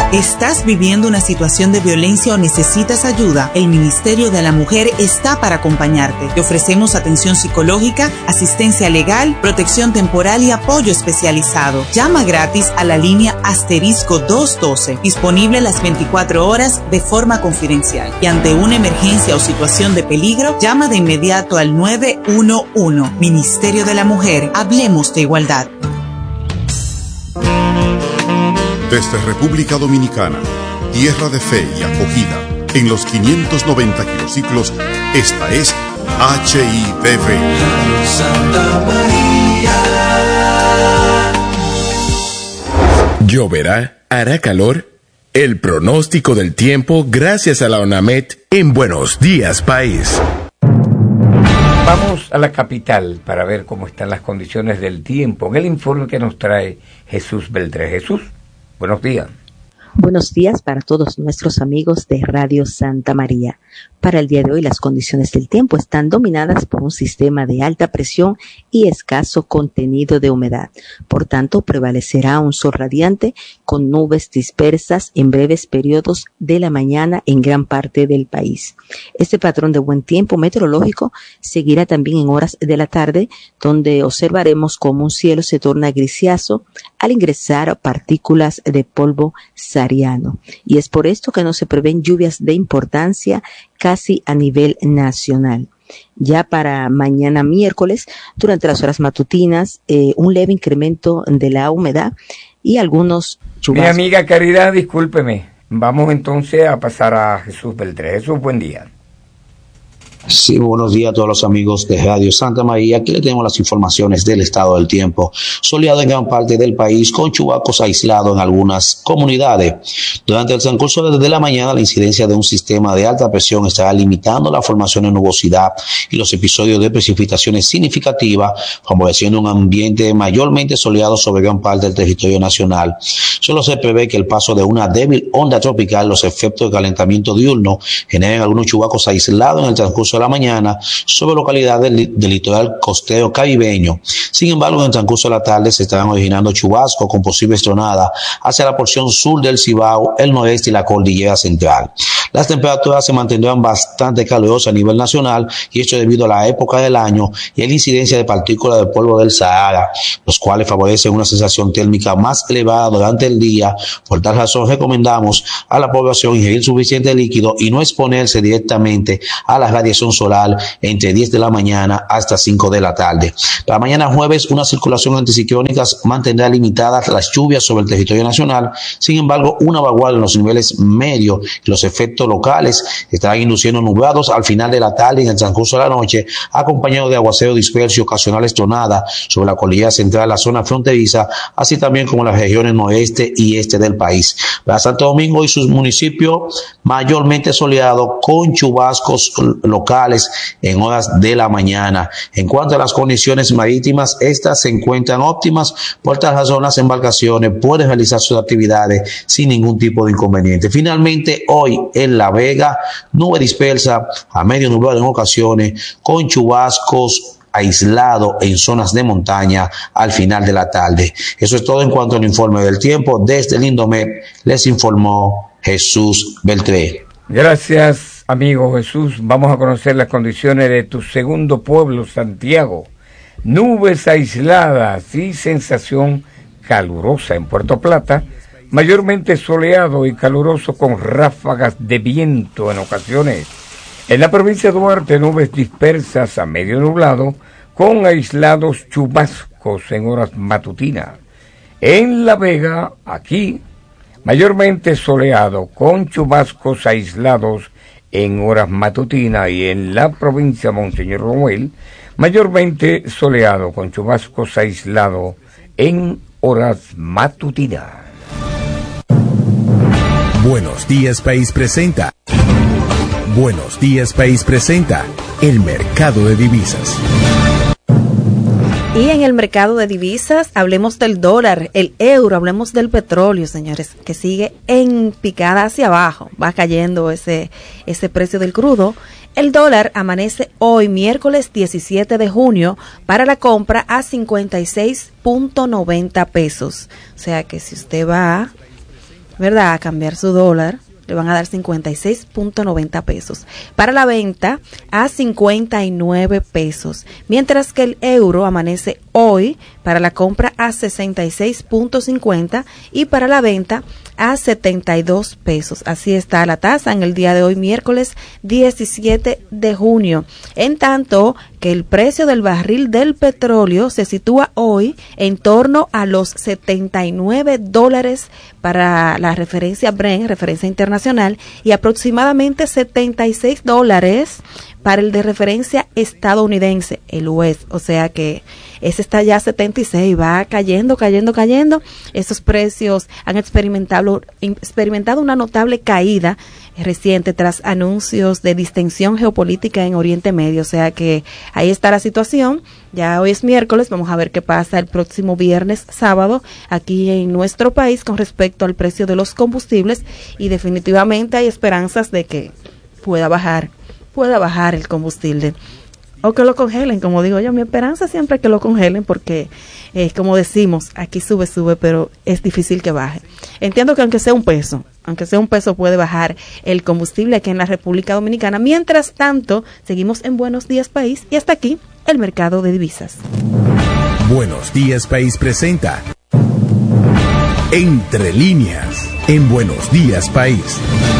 ¿Estás viviendo una situación de violencia o necesitas ayuda? El Ministerio de la Mujer está para acompañarte. Te ofrecemos atención psicológica, asistencia legal, protección temporal y apoyo especializado. Llama gratis a la línea *212, disponible las 24 horas de forma confidencial. Y ante una emergencia o situación de peligro, llama de inmediato al 911. Ministerio de la Mujer, hablemos de igualdad. Desde República Dominicana, tierra de fe y acogida, en los 590 kilociclos, esta es HIDV. Santa María. ¿Lloverá? ¿Hará calor? El pronóstico del tiempo gracias a la ONAMED en Buenos Días País. Vamos a la capital para ver cómo están las condiciones del tiempo en el informe que nos trae Jesús Beltré. Jesús, buenos días. Buenos días para todos nuestros amigos de Radio Santa María. Para el día de hoy, las condiciones del tiempo están dominadas por un sistema de alta presión y escaso contenido de humedad. Por tanto, prevalecerá un sol radiante con nubes dispersas en breves periodos de la mañana en gran parte del país. Este patrón de buen tiempo meteorológico seguirá también en horas de la tarde, donde observaremos cómo un cielo se torna grisáceo al ingresar partículas de polvo sahariano. Y es por esto que no se prevén lluvias de importancia casi a nivel nacional. Ya para mañana miércoles, durante las horas matutinas, un leve incremento de la humedad y algunos chubascos. Mi amiga Caridad, discúlpeme. Vamos entonces a pasar a Jesús Beltré. Jesús, buen día. Sí, buenos días a todos los amigos de Radio Santa María. Aquí le tenemos las informaciones del estado del tiempo. Soleado en gran parte del país, con chubascos aislados en algunas comunidades. Durante el transcurso de la mañana, la incidencia de un sistema de alta presión estará limitando la formación de nubosidad y los episodios de precipitaciones significativas, favoreciendo un ambiente mayormente soleado sobre gran parte del territorio nacional. Solo se prevé que el paso de una débil onda tropical, los efectos de calentamiento diurno, generen algunos chubascos aislados en el transcurso de la mañana sobre localidades del litoral costero caribeño. Sin embargo, en el transcurso de la tarde se estarán originando chubascos con posibles tronadas hacia la porción sur del Cibao, el noreste y la cordillera central. Las temperaturas se mantendrán bastante calurosas a nivel nacional, y esto debido a la época del año y a la incidencia de partículas de polvo del Sahara, los cuales favorecen una sensación térmica más elevada durante el día. Por tal razón, recomendamos a la población ingerir suficiente líquido y no exponerse directamente a la radiación solar entre 10 de la mañana hasta 5 de la tarde. Para mañana jueves, una circulación anticiclónica mantendrá limitadas las lluvias sobre el territorio nacional. Sin embargo, una vaguada en los niveles medios y los efectos locales estarán induciendo nublados al final de la tarde y en el transcurso de la noche, acompañado de aguacero disperso y ocasionales tronadas sobre la cordillera central, la zona fronteriza, así también como las regiones noreste y este del país. Para Santo Domingo y sus municipios, mayormente soleado con chubascos locales en horas de la mañana. En cuanto a las condiciones marítimas, estas se encuentran óptimas. Por tal razón, las embarcaciones pueden realizar sus actividades sin ningún tipo de inconveniente. Finalmente, hoy en La Vega, nube dispersa a medio nublado en ocasiones, con chubascos aislado en zonas de montaña al final de la tarde. Eso es todo en cuanto al informe del tiempo. Desde el Indomet les informó Jesús Beltré. Gracias, amigo Jesús. Vamos a conocer las condiciones de tu segundo pueblo, Santiago. Nubes aisladas y sensación calurosa en Puerto Plata, mayormente soleado y caluroso con ráfagas de viento en ocasiones. En la provincia de Duarte, nubes dispersas a medio nublado con aislados chubascos en horas matutinas. En La Vega, aquí, mayormente soleado con chubascos aislados en horas matutinas, y en la provincia de Monseñor Romuel, mayormente soleado con chubascos aislados en horas matutinas. Buenos Días País presenta. Buenos Días País presenta el mercado de divisas. Y en el mercado de divisas hablemos del dólar, el euro, hablemos del petróleo, señores, que sigue en picada hacia abajo, va cayendo ese precio del crudo. El dólar amanece hoy, miércoles 17 de junio, para la compra a 56.90 pesos. O sea que si usted va ¿verdad?, a cambiar su dólar, le van a dar 56.90 pesos. Para la venta, a 59 pesos. Mientras que el euro amanece hoy para la compra a 66.50 y para la venta a 72 pesos. Así está la tasa en el día de hoy, miércoles 17 de junio. En tanto que el precio del barril del petróleo se sitúa hoy en torno a los $79 para la referencia Brent, referencia internacional, y aproximadamente $76 para el de referencia estadounidense, el US. O sea que ese está ya a 76, va cayendo. Estos precios han experimentado una notable caída reciente tras anuncios de distensión geopolítica en Oriente Medio. O sea que ahí está la situación. Ya hoy es miércoles, vamos a ver qué pasa el próximo viernes, sábado, aquí en nuestro país con respecto al precio de los combustibles, y definitivamente hay esperanzas de que pueda bajar el combustible. O que lo congelen, como digo yo, mi esperanza siempre es que lo congelen porque, como decimos, aquí sube, pero es difícil que baje. Entiendo que aunque sea un peso puede bajar el combustible aquí en la República Dominicana. Mientras tanto, seguimos en Buenos Días País y hasta aquí el mercado de divisas. Buenos Días País presenta Entre Líneas en Buenos Días País.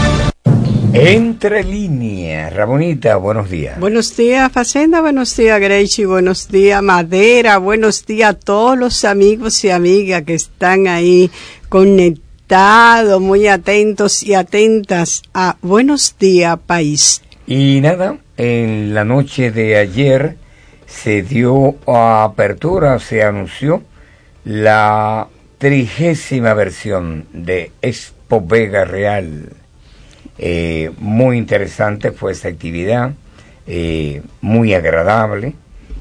Entre líneas, Ramonita, buenos días. Buenos días, Facenda, buenos días, Greichi, buenos días, Madera, buenos días a todos los amigos y amigas que están ahí conectados, muy atentos y atentas a Buenos Días, País. Y nada, en la noche de ayer se dio apertura, se anunció la 30ª versión de Expo Vega Real. Muy interesante fue esa actividad, muy agradable,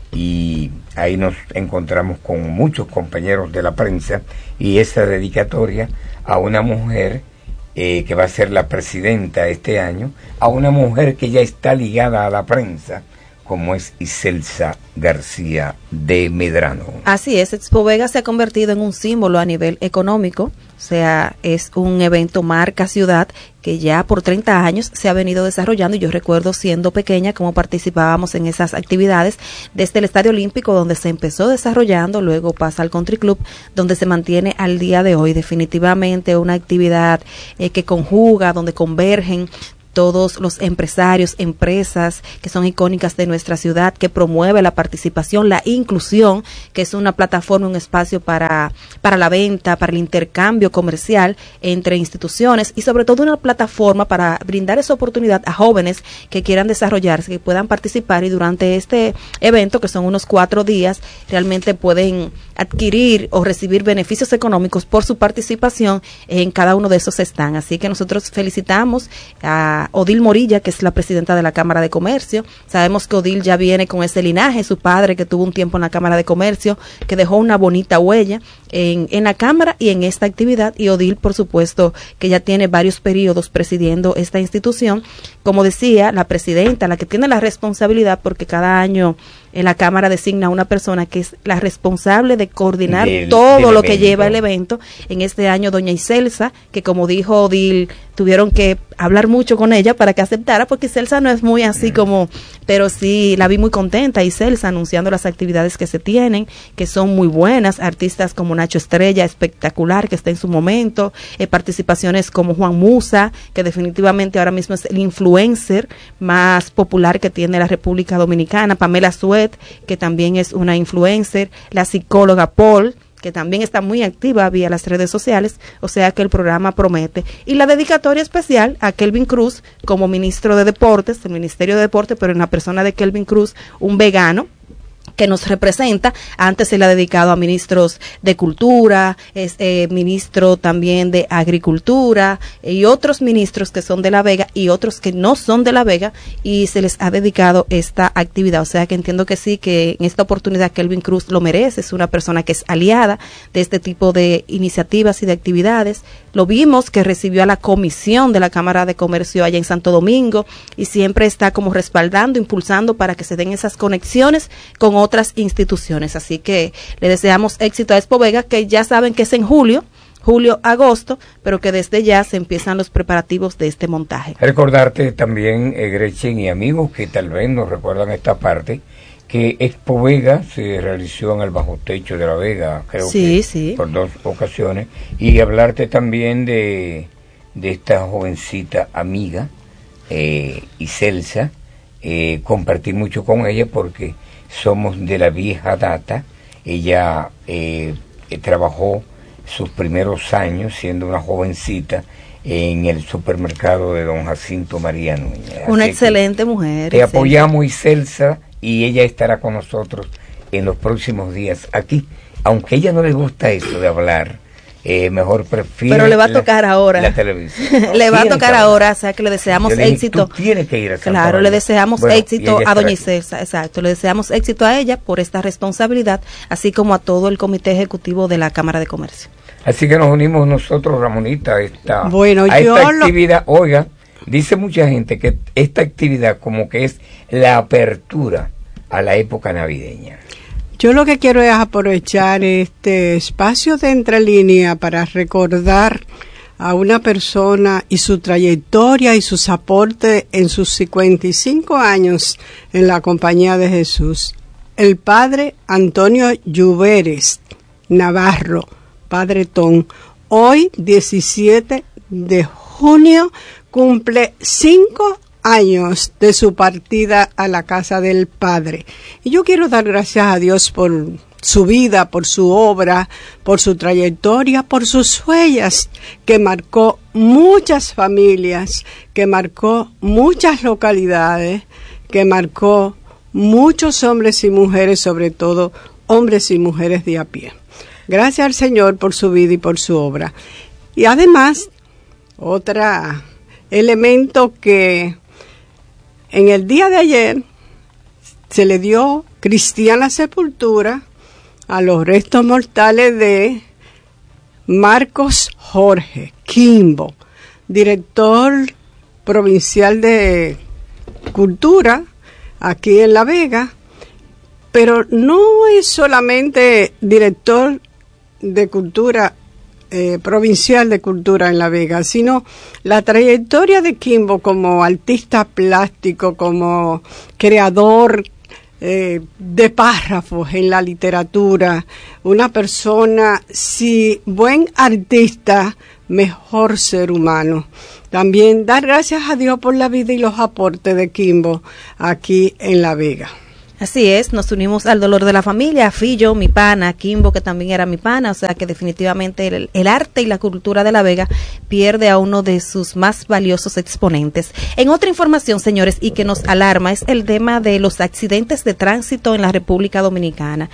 y ahí nos encontramos con muchos compañeros de la prensa, y esa dedicatoria a una mujer que va a ser la presidenta este año, a una mujer que ya está ligada a la prensa, como es Iselsa García de Medrano. Así es, Expo Vega se ha convertido en un símbolo a nivel económico. O sea, es un evento marca ciudad que ya por 30 años se ha venido desarrollando, y yo recuerdo siendo pequeña cómo participábamos en esas actividades desde el Estadio Olímpico, donde se empezó desarrollando, luego pasa al Country Club, donde se mantiene al día de hoy. Definitivamente una actividad que conjuga, donde convergen todos los empresarios, empresas que son icónicas de nuestra ciudad, que promueve la participación, la inclusión, que es una plataforma, un espacio para la venta, para el intercambio comercial entre instituciones, y sobre todo una plataforma para brindar esa oportunidad a jóvenes que quieran desarrollarse, que puedan participar, y durante este evento, que son unos 4 días, realmente pueden adquirir o recibir beneficios económicos por su participación en cada uno de esos stands. Así que nosotros felicitamos a Odil Morilla, que es la presidenta de la Cámara de Comercio. Sabemos que Odil ya viene con ese linaje, su padre que tuvo un tiempo en la Cámara de Comercio, que dejó una bonita huella en la Cámara y en esta actividad, y Odil, por supuesto, que ya tiene varios periodos presidiendo esta institución. Como decía, la presidenta, la que tiene la responsabilidad, porque cada año en la Cámara designa a una persona que es la responsable de coordinar todo lo que lleva el evento. En este año, doña Iselsa, que como dijo Odil, tuvieron que hablar mucho con ella para que aceptara, porque Iselsa no es muy así como, pero sí la vi muy contenta, Iselsa, anunciando las actividades que se tienen, que son muy buenas, artistas como Nacho Estrella, espectacular, que está en su momento, participaciones como Juan Musa, que definitivamente ahora mismo es el influencer más popular que tiene la República Dominicana, Pamela Suet, que también es una influencer, la psicóloga Paul, que también está muy activa vía las redes sociales. O sea que el programa promete. Y la dedicatoria especial a Kelvin Cruz como ministro de Deportes, del Ministerio de Deportes, pero en la persona de Kelvin Cruz, un vegano que nos representa. Antes se le ha dedicado a ministros de Cultura, es ministro también de Agricultura, y otros ministros que son de La Vega y otros que no son de La Vega, y se les ha dedicado esta actividad. O sea que entiendo que sí, que en esta oportunidad Kelvin Cruz lo merece, es una persona que es aliada de este tipo de iniciativas y de actividades. Lo vimos que recibió a la comisión de la Cámara de Comercio allá en Santo Domingo, y siempre está como respaldando, impulsando para que se den esas conexiones con otras instituciones. Así que le deseamos éxito a Expo Vega, que ya saben que es en julio, julio-agosto, pero que desde ya se empiezan los preparativos de este montaje. Recordarte también, Gretchen y amigos que tal vez nos recuerdan esta parte, que Expo Vega se realizó en el bajo techo de La Vega, creo que por 2 ocasiones, y hablarte también de esta jovencita amiga, Iselsa, compartir mucho con ella porque somos de la vieja data. Ella trabajó sus primeros años siendo una jovencita en el supermercado de don Jacinto María Núñez. Una excelente mujer. Te apoyamos, Iselsa, y ella estará con nosotros en los próximos días aquí, aunque a ella no le gusta eso de hablar. Mejor prefiere. Pero le va a tocar ahora. La televisión. Le va a tocar ahora, o sea que le deseamos éxito. Tú tienes que ir a Santa Claro, María. le deseamos éxito a doña Iselsa, exacto. Le deseamos éxito a ella por esta responsabilidad, así como a todo el comité ejecutivo de la Cámara de Comercio. Así que nos unimos nosotros, Ramonita, a esta actividad. Oiga, dice mucha gente que esta actividad como que es la apertura a la época navideña. Yo lo que quiero es aprovechar este espacio de entrelínea para recordar a una persona y su trayectoria y sus aportes en sus 55 años en la Compañía de Jesús. El padre Antonio Lluveres Navarro, Padre Ton, hoy 17 de junio cumple 5 años de su partida a la casa del Padre. Y yo quiero dar gracias a Dios por su vida, por su obra, por su trayectoria, por sus huellas, que marcó muchas familias, que marcó muchas localidades, que marcó muchos hombres y mujeres, sobre todo hombres y mujeres de a pie. Gracias al Señor por su vida y por su obra. Y además, otro elemento que en el día de ayer se le dio cristiana sepultura a los restos mortales de Marcos Jorge Quimbo, director provincial de Cultura aquí en La Vega, pero no es solamente director de Cultura provincial de Cultura en La Vega, sino la trayectoria de Quimbo como artista plástico, como creador de párrafos en la literatura, una persona, si buen artista, mejor ser humano. También dar gracias a Dios por la vida y los aportes de Quimbo aquí en La Vega. Así es, nos unimos al dolor de la familia, Fillo, mi pana, Quimbo, que también era mi pana, o sea que definitivamente el arte y la cultura de La Vega pierde a uno de sus más valiosos exponentes. En otra información, señores, y que nos alarma, es el tema de los accidentes de tránsito en la República Dominicana.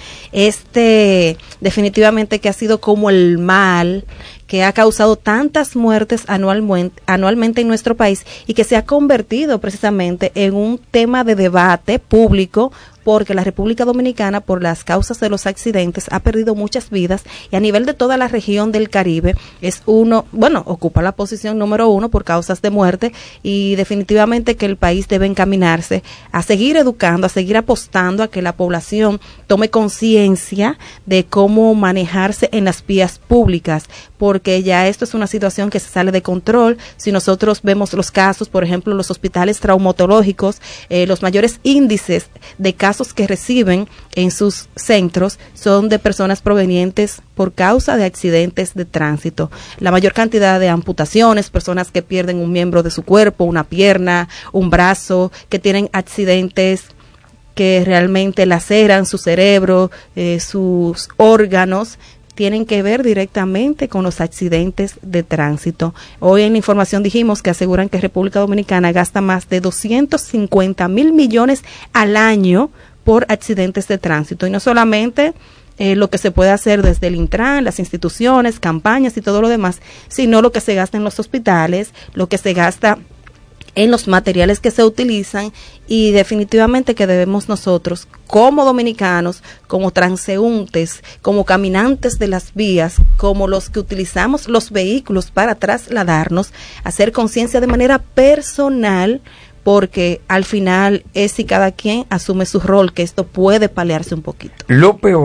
Definitivamente que ha sido como el mal que ha causado tantas muertes anualmente en nuestro país y que se ha convertido precisamente en un tema de debate público, porque la República Dominicana, por las causas de los accidentes, ha perdido muchas vidas, y a nivel de toda la región del Caribe ocupa la posición número 1 por causas de muerte, y definitivamente que el país debe encaminarse a seguir educando, a seguir apostando a que la población tome conciencia de cómo manejarse en las vías públicas, porque ya esto es una situación que se sale de control. Si nosotros vemos los casos, por ejemplo, los hospitales traumatológicos, los mayores índices de casos que reciben en sus centros son de personas provenientes por causa de accidentes de tránsito. La mayor cantidad de amputaciones, personas que pierden un miembro de su cuerpo, una pierna, un brazo, que tienen accidentes que realmente laceran su cerebro, sus órganos, tienen que ver directamente con los accidentes de tránsito. Hoy en la información dijimos que aseguran que República Dominicana gasta más de 250,000 millones al año por accidentes de tránsito, y no solamente lo que se puede hacer desde el Intran, las instituciones, campañas y todo lo demás, sino lo que se gasta en los hospitales, lo que se gasta en los materiales que se utilizan, y definitivamente que debemos nosotros, como dominicanos, como transeúntes, como caminantes de las vías, como los que utilizamos los vehículos para trasladarnos, hacer conciencia de manera personal, porque al final es si cada quien asume su rol, que esto puede paliarse un poquito. Lo peor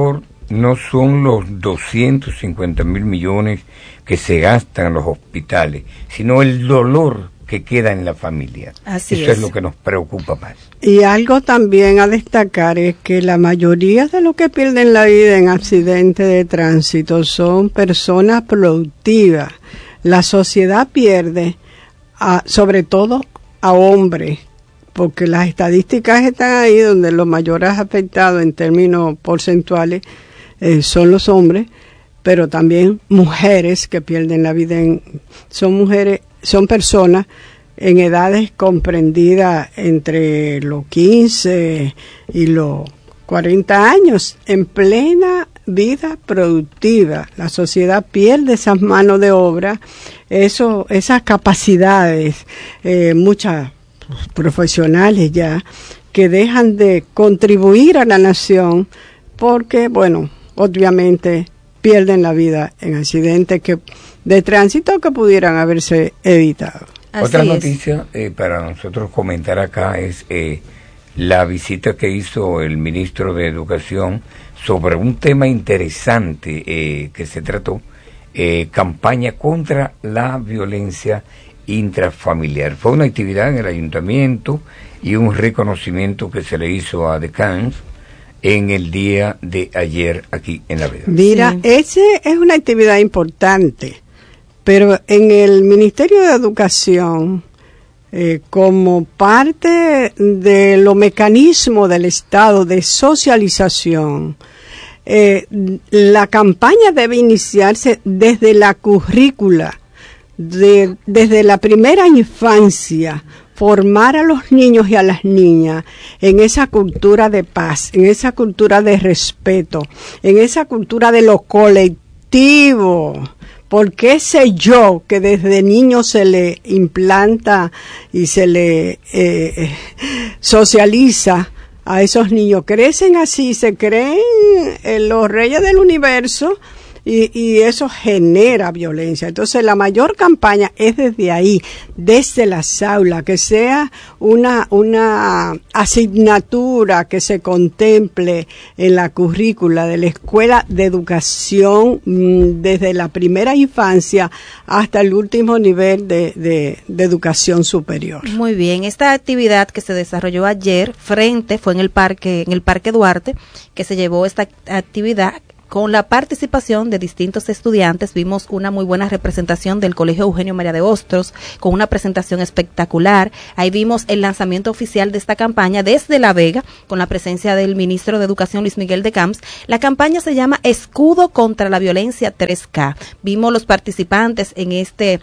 no son los 250 mil millones que se gastan en los hospitales, sino el dolor que queda en la familia. Eso es lo que nos preocupa más. Y algo también a destacar es que la mayoría de los que pierden la vida en accidentes de tránsito son personas productivas. La sociedad pierde, sobre todo a hombres, porque las estadísticas están ahí donde los mayores afectados en términos porcentuales son los hombres, pero también mujeres que pierden la vida. Son personas en edades comprendidas entre los 15 y los 40 años, en plena vida productiva. La sociedad pierde esas manos de obra, esas capacidades, muchas profesionales ya, que dejan de contribuir a la nación porque, bueno, obviamente pierden la vida en accidentes de tránsito que pudieran haberse evitado. Otra noticia para nosotros comentar acá es la visita que hizo el ministro de Educación sobre un tema interesante que se trató, campaña contra la violencia intrafamiliar. Fue una actividad en el ayuntamiento y un reconocimiento que se le hizo a Decans en el día de ayer aquí en La Vega. Mira, esa es una actividad importante, pero en el Ministerio de Educación, como parte de los mecanismos del Estado de socialización, la campaña debe iniciarse desde la currícula, desde la primera infancia, formar a los niños y a las niñas en esa cultura de paz, en esa cultura de respeto, en esa cultura de lo colectivo. Porque ese yo que desde niño se le implanta y se le socializa a esos niños, crecen así, se creen los reyes del universo, y eso genera violencia. Entonces la mayor campaña es desde ahí, desde las aulas, que sea una asignatura que se contemple en la currícula de la escuela de educación, desde la primera infancia hasta el último nivel de educación superior. Muy bien, esta actividad que se desarrolló ayer fue en el Parque Duarte, que se llevó esta actividad con la participación de distintos estudiantes. Vimos una muy buena representación del Colegio Eugenio María de Hostos, con una presentación espectacular. Ahí vimos el lanzamiento oficial de esta campaña desde La Vega, con la presencia del ministro de Educación, Luis Miguel de Camps. La campaña se llama Escudo contra la Violencia 3K. Vimos los participantes en este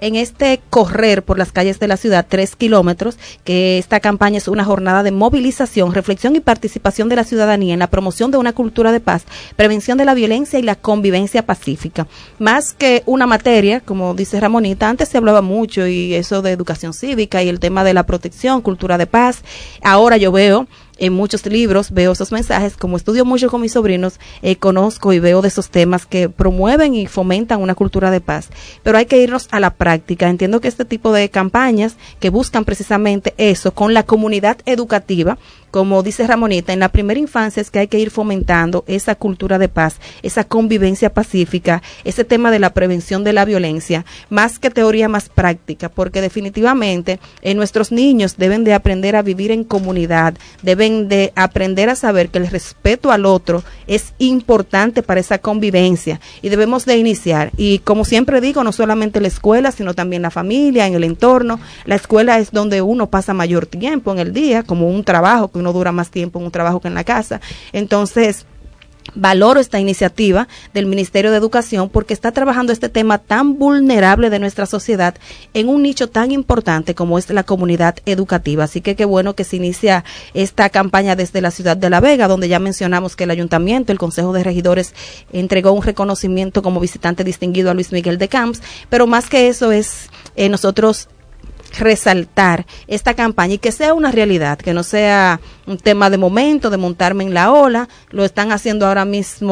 correr por las calles de la ciudad, 3 kilómetros, que esta campaña es una jornada de movilización, reflexión y participación de la ciudadanía en la promoción de una cultura de paz, prevención de la violencia y la convivencia pacífica. Más que una materia, como dice Ramonita, antes se hablaba mucho y eso de educación cívica y el tema de la protección, cultura de paz. Ahora yo veo en muchos libros, veo esos mensajes, como estudio mucho con mis sobrinos, conozco y veo de esos temas que promueven y fomentan una cultura de paz. Pero hay que irnos a la práctica. Entiendo que este tipo de campañas que buscan precisamente eso, con la comunidad educativa, como dice Ramonita, en la primera infancia es que hay que ir fomentando esa cultura de paz, esa convivencia pacífica, ese tema de la prevención de la violencia, más que teoría, más práctica, porque definitivamente nuestros niños deben de aprender a vivir en comunidad, deben de aprender a saber que el respeto al otro es importante para esa convivencia y debemos de iniciar. Y como siempre digo, no solamente la escuela, sino también la familia, en el entorno. La escuela es donde uno pasa mayor tiempo en el día, como un trabajo que uno dura más tiempo en un trabajo que en la casa. Entonces, valoro esta iniciativa del Ministerio de Educación porque está trabajando este tema tan vulnerable de nuestra sociedad en un nicho tan importante como es la comunidad educativa. Así que qué bueno que se inicia esta campaña desde la ciudad de La Vega, donde ya mencionamos que el ayuntamiento, el Consejo de Regidores entregó un reconocimiento como visitante distinguido a Luis Miguel de Camps, pero más que eso es nosotros resaltar esta campaña y que sea una realidad, que no sea un tema de momento, de montarme en la ola. Lo están haciendo ahora mismo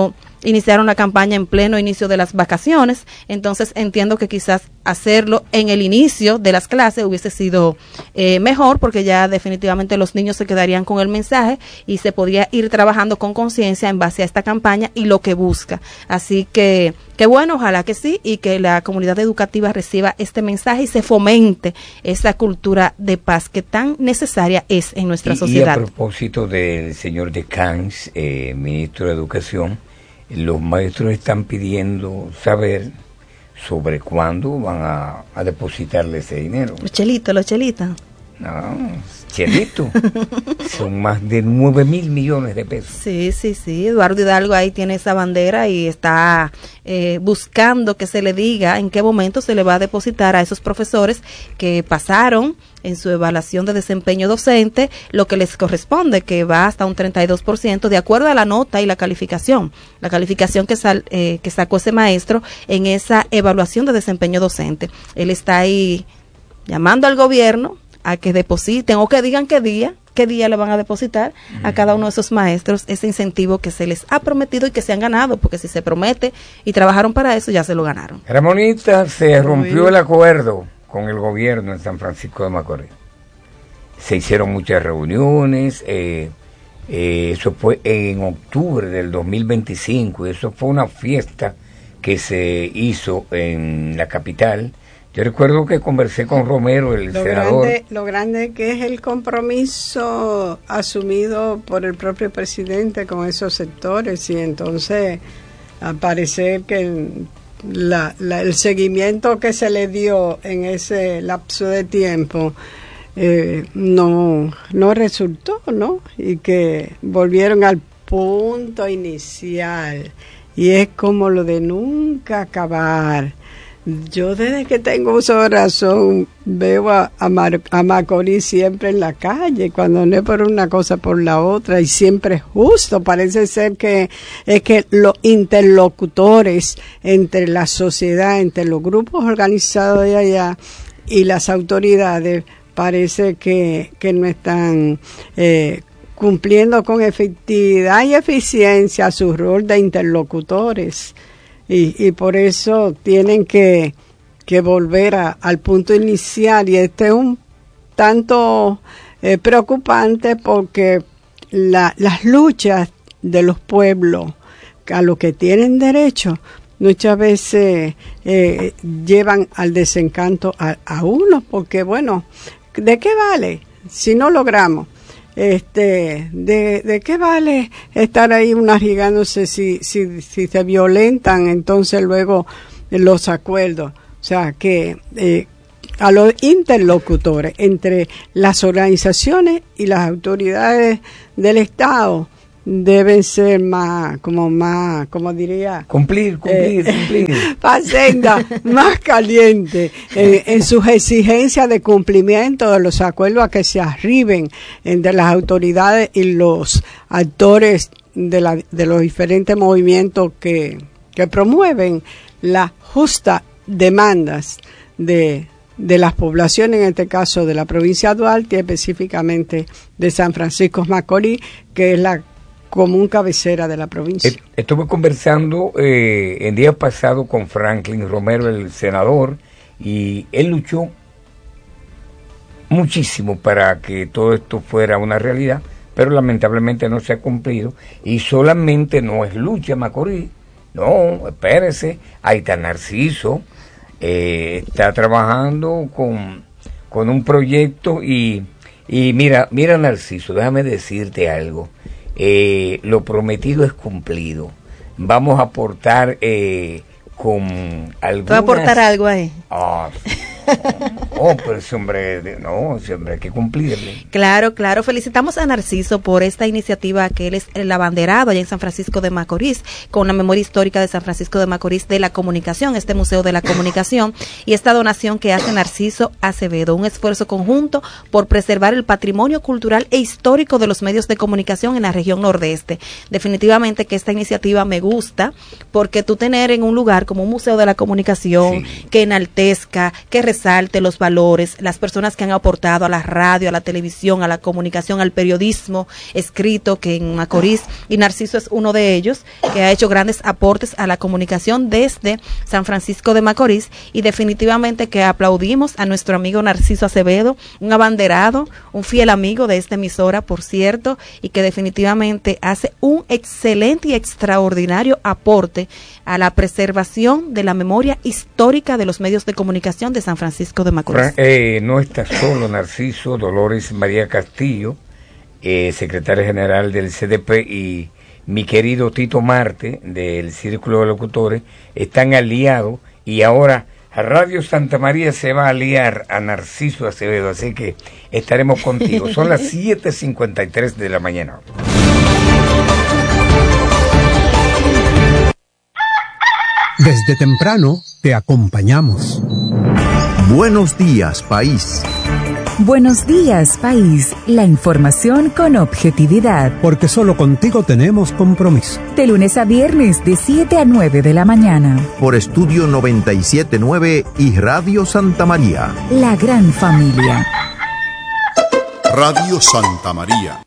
iniciaron la campaña en pleno inicio de las vacaciones, entonces entiendo que quizás hacerlo en el inicio de las clases hubiese sido mejor, porque ya definitivamente los niños se quedarían con el mensaje y se podría ir trabajando con conciencia en base a esta campaña y lo que busca. Así que bueno, ojalá que sí, y que la comunidad educativa reciba este mensaje y se fomente esa cultura de paz que tan necesaria es en nuestra sociedad. Y a propósito del señor Descans, ministro de Educación, los maestros están pidiendo saber sobre cuándo van a depositarle ese dinero. Los chelitos. No, chelito. Son más de 9.000 millones de pesos. Sí. Eduardo Hidalgo ahí tiene esa bandera y está buscando que se le diga en qué momento se le va a depositar a esos profesores que pasaron en su evaluación de desempeño docente lo que les corresponde, que va hasta un 32%, de acuerdo a la nota y la calificación que sacó ese maestro en esa evaluación de desempeño docente. Él está ahí llamando al gobierno a que depositen o que digan qué día le van a depositar a cada uno de esos maestros ese incentivo que se les ha prometido y que se han ganado, porque si se promete y trabajaron para eso, ya se lo ganaron. Ramonita, se rompió el acuerdo con el gobierno en San Francisco de Macorís. Se hicieron muchas reuniones, eso fue en octubre del 2025, y eso fue una fiesta que se hizo en la capital. Yo recuerdo que conversé con Romero, el senador. Lo grande que es el compromiso asumido por el propio presidente con esos sectores, y entonces parece que el seguimiento que se le dio en ese lapso de tiempo no resultó, ¿no? Y que volvieron al punto inicial, y es como lo de nunca acabar. Yo desde que tengo uso de razón veo a Macorís siempre en la calle, cuando no es por una cosa por la otra, y siempre es justo. Parece ser que es que los interlocutores entre la sociedad, entre los grupos organizados de allá y las autoridades, parece que no están cumpliendo con efectividad y eficiencia su rol de interlocutores. Y por eso tienen que volver al punto inicial, y este es un tanto preocupante, porque las luchas de los pueblos a lo que tienen derecho muchas veces llevan al desencanto a uno, porque bueno, ¿de qué vale si no logramos? ¿De qué vale estar ahí arriesgándose si se violentan entonces luego los acuerdos? O sea, que a los interlocutores entre las organizaciones y las autoridades del Estado deben ser como diría, cumplir. Facenda, más caliente en sus exigencias de cumplimiento de los acuerdos a que se arriben entre las autoridades y los actores de los diferentes movimientos que promueven las justas demandas de las poblaciones, en este caso de la provincia de Duarte, específicamente de San Francisco de Macorís, que es la común cabecera de la provincia. Estuve conversando el día pasado con Franklin Romero, el senador, y él luchó muchísimo para que todo esto fuera una realidad, pero lamentablemente no se ha cumplido, y solamente no es lucha Macorís, no, espérese, ahí está Narciso, está trabajando con un proyecto, y mira Narciso, déjame decirte algo. Lo prometido es cumplido. Vamos a aportar con algunas... ¿Tú vas a aportar algo ahí? Pero ese hombre hay que cumplirle. Claro. Felicitamos a Narciso por esta iniciativa, que él es el abanderado allá en San Francisco de Macorís, con la memoria histórica de San Francisco de Macorís de la comunicación, este Museo de la Comunicación, y esta donación que hace Narciso Acevedo, un esfuerzo conjunto por preservar el patrimonio cultural e histórico de los medios de comunicación en la región nordeste. Definitivamente que esta iniciativa me gusta, porque tú tener en un lugar como un Museo de la Comunicación, sí, que enaltezca, que resalte los valores valores, las personas que han aportado a la radio, a la televisión, a la comunicación, al periodismo escrito, que en Macorís, y Narciso es uno de ellos, que ha hecho grandes aportes a la comunicación desde San Francisco de Macorís, y definitivamente que aplaudimos a nuestro amigo Narciso Acevedo, un abanderado, un fiel amigo de esta emisora, por cierto, y que definitivamente hace un excelente y extraordinario aporte a la preservación de la memoria histórica de los medios de comunicación de San Francisco de Macorís. No está solo Narciso, Dolores María Castillo, secretaria general del CDP, y mi querido Tito Marte del Círculo de Locutores están aliados, y ahora Radio Santa María se va a aliar a Narciso Acevedo, así que estaremos contigo. Son las 7:53 de la mañana. Desde temprano te acompañamos. Buenos días, país. Buenos días, país. La información con objetividad. Porque solo contigo tenemos compromiso. De lunes a viernes, de 7 a 9 de la mañana. Por Estudio 97.9 y Radio Santa María. La gran familia. Radio Santa María.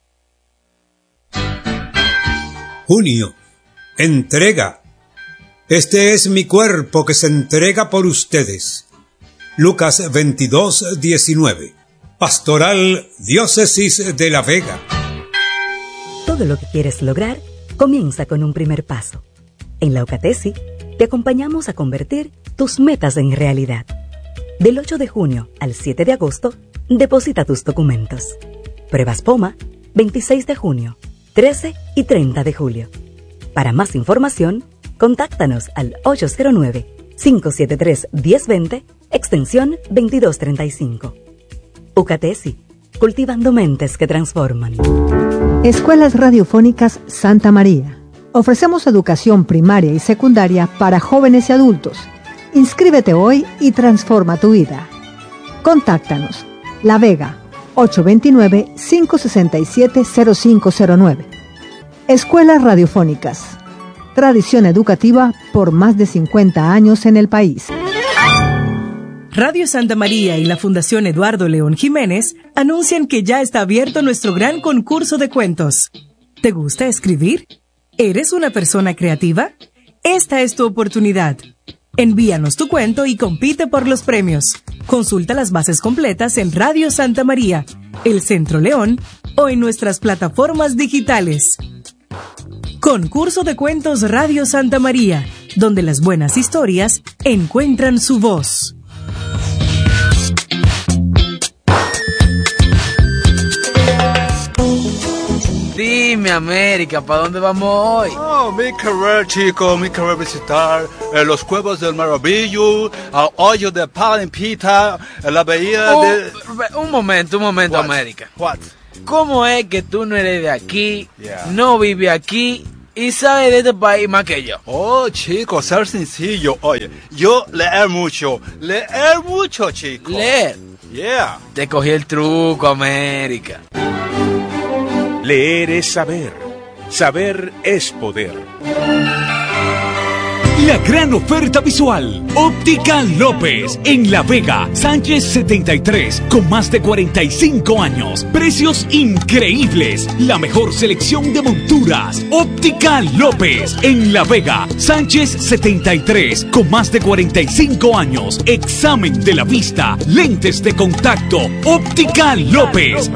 Junio. Entrega. Este es mi cuerpo que se entrega por ustedes. Lucas 22:19. Pastoral Diócesis de La Vega. Todo lo que quieres lograr comienza con un primer paso. En la UCATESI te acompañamos a convertir tus metas en realidad. Del 8 de junio al 7 de agosto, deposita tus documentos. Pruebas POMA, 26 de junio, 13 y 30 de julio. Para más información, contáctanos al 809-573-1020, extensión 2235. UCATESI, cultivando mentes que transforman. Escuelas Radiofónicas Santa María. Ofrecemos educación primaria y secundaria para jóvenes y adultos. Inscríbete hoy y transforma tu vida. Contáctanos. La Vega, 829-567-0509. Escuelas Radiofónicas. Tradición educativa por más de 50 años en el país. Radio Santa María y la Fundación Eduardo León Jiménez anuncian que ya está abierto nuestro gran concurso de cuentos. ¿Te gusta escribir? ¿Eres una persona creativa? Esta es tu oportunidad. Envíanos tu cuento y compite por los premios. Consulta las bases completas en Radio Santa María, El Centro León o en nuestras plataformas digitales. Concurso de Cuentos Radio Santa María, donde las buenas historias encuentran su voz. Dime, América, ¿para dónde vamos hoy? Oh, mi querer, chico, mi querer visitar los Cuevos del Maravillo, al hoyo de Palimpita, la bahía de... Un momento, What? América. What? ¿Cómo es que tú no eres de aquí, no vives aquí y sabes de este país más que yo? Oh, chico, ser sencillo. Oye, yo leer mucho, chico. ¿Leer? Yeah. Te cogí el truco, América. Leer es saber. Saber es poder. La gran oferta visual. Óptica López. En La Vega, Sánchez 73. Con más de 45 años. Precios increíbles. La mejor selección de monturas. Óptica López. En La Vega, Sánchez 73. Con más de 45 años. Examen de la vista. Lentes de contacto. Óptica López.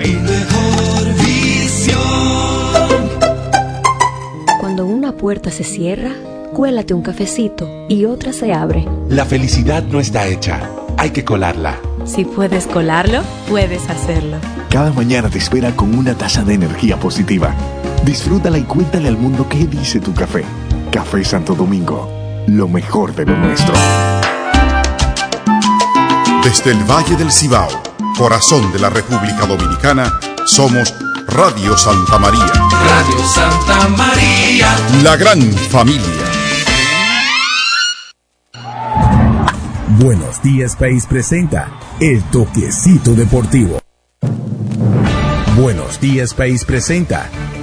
Cuando una puerta se cierra, cuélate un cafecito y otra se abre. La felicidad no está hecha, hay que colarla. Si puedes colarlo, puedes hacerlo. Cada mañana te espera con una taza de energía positiva. Disfrútala y cuéntale al mundo qué dice tu café. Café Santo Domingo, lo mejor de lo nuestro. Desde el Valle del Cibao, corazón de la República Dominicana, somos Radio Santa María. Radio Santa María. La gran familia. Buenos días, país presenta El Toquecito Deportivo. Buenos días, país presenta